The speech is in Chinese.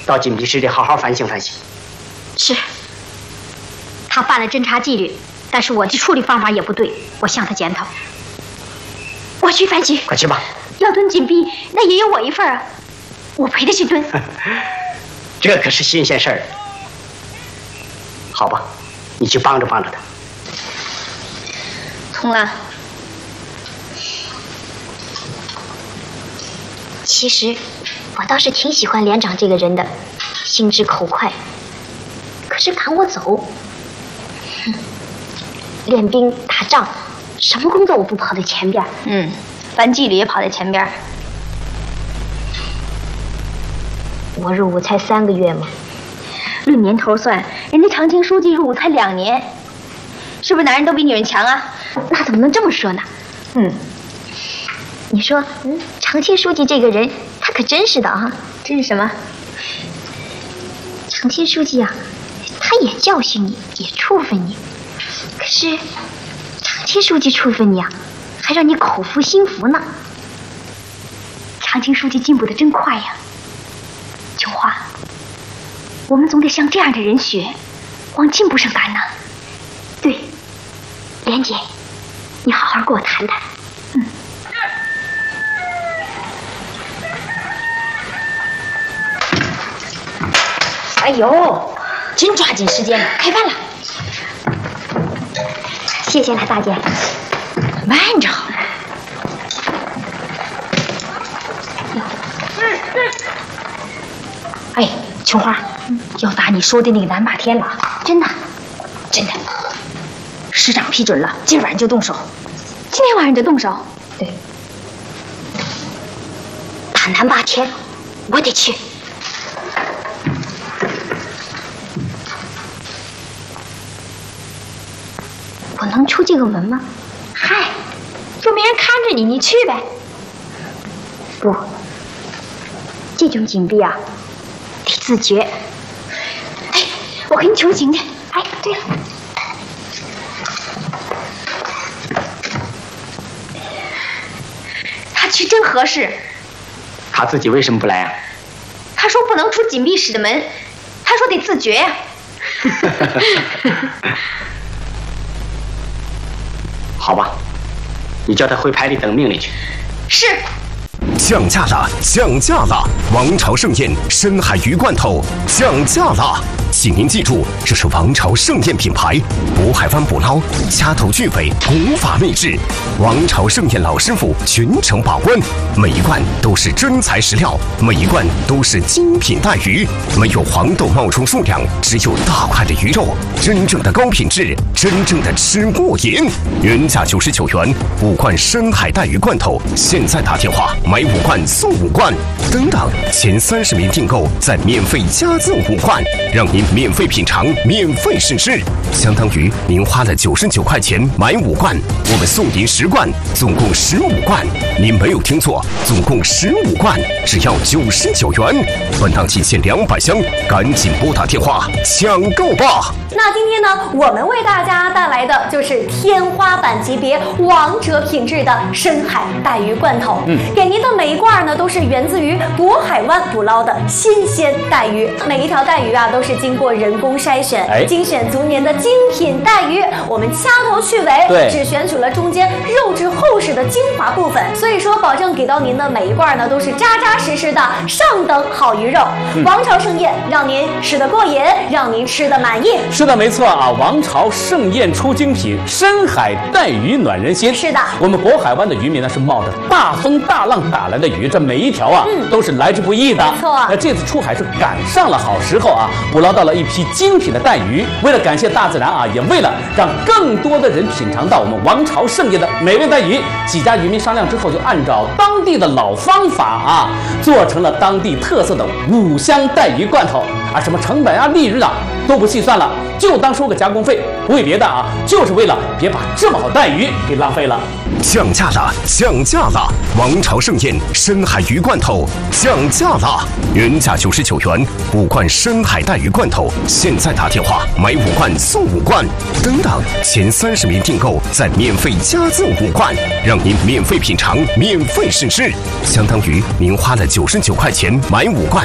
到禁闭室里好好反省反省。 是，他犯了侦查纪律，但是我的处理方法也不对，我向他检讨。我去反省， 快去吧。 要蹲禁闭，那也有我一份啊，我陪他去蹲。 这可是新鲜事儿。好吧，你去帮着他。 童兰，其实我倒是挺喜欢连长这个人的，心直口快。可是赶我走，练兵打仗，什么工作我不跑在前边？反纪律也跑在前边。我入伍才3个月嘛，论年头算，人家长青书记入伍才2年，是不是男人都比女人强啊？那怎么能这么说呢？你说，长青书记这个人，他可真是的啊！真是什么？长青书记啊，他也教训你，也处分你，可是长青书记处分你啊，还让你口服心服呢。长青书记进步的真快呀！琼花，我们总得向这样的人学，往进步上赶呢。对，莲姐，你好好跟我谈谈。哎呦，真抓紧时间了，开饭了。谢谢了，大姐。慢着。哎，琼花，要打你说的那个南霸天了，真的，真的。师长批准了，今晚上就动手。今天晚上就动手？对。打南霸天，我得去。我能出这个门吗？嗨，又没人看着你，你去呗。不，这种紧闭啊，得自觉。哎，我给你求情去。哎，对了，他去真合适。 他自己为什么不来啊？ 他说不能出紧闭室的门，他说得自觉呀。 好吧，你叫他回排里等命令去。 是。 降价了，降价了！王朝盛宴深海鱼罐头降价了，请您记住，这是王朝盛宴品牌，渤海湾捕捞，掐头去尾，古法秘制。王朝盛宴老师傅全程把关，每一罐都是真材实料，每一罐都是精品带鱼，没有黄豆冒充数量，只有大块的鱼肉，真正的高品质，真正的吃过瘾。原价99元，5罐深海带鱼罐头，现在打电话买5罐送5罐，等等，前30名订购再免费加赠5罐，让您免费品尝，免费试吃，相当于您花了99块钱买5罐，我们送您10罐，总共15罐。您没有听错，总共15罐，只要99元。本档期限200箱，赶紧拨打电话抢购吧！ 那今天呢，我们为大家带来的就是天花板级别、王者品质的深海带鱼罐头。给您的每一罐呢，都是源自于渤海湾捕捞的新鲜带鱼，每一条带鱼啊，都是经过人工筛选，精选足年的精品带鱼。我们掐头去尾，只选取了中间肉质厚实的精华部分，所以说保证给到您的每一罐呢，都是扎扎实实的上等好鱼肉。王朝盛宴，让您吃得过瘾，让您吃得满意。 是的，没错啊！王朝盛宴出精品，深海带鱼暖人心。 是的， 我们渤海湾的渔民呢，是冒着大风大浪打来的鱼，这每一条啊，都是来之不易的。 没错， 那这次出海是赶上了好时候啊，捕捞到了一批精品的带鱼。为了感谢大自然啊，也为了让更多的人品尝到我们王朝盛宴的美味带鱼，几家渔民商量之后，就按照当地的老方法啊，做成了当地特色的5香带鱼罐头啊，什么成本啊、利润啊都不细算了，就当收个加工费，不为别的啊，就是为了别把这么好带鱼给浪费了。 降价了，降价了！王朝盛宴深海鱼罐头降价了，原价99元，5罐深海带鱼罐头，现在打电话买5罐送5罐，等等，前30名订购再免费加赠5罐，让您免费品尝，免费试吃，相当于您花了99块钱买5罐，